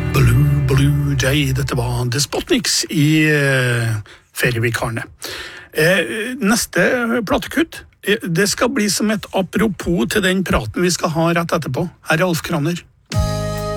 Blue Jay, dette var Despotniks i ferievikarene. Neste platekutt, det skal bli som et apropos til den praten vi skal ha rett etterpå. Her er Alf Kraner.